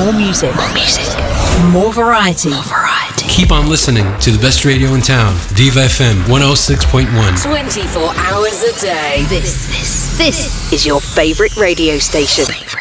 More music. More music. More variety. More variety. Keep on listening to the best radio in town. Diva FM 106.1. 24 hours a day. This is your favorite radio station.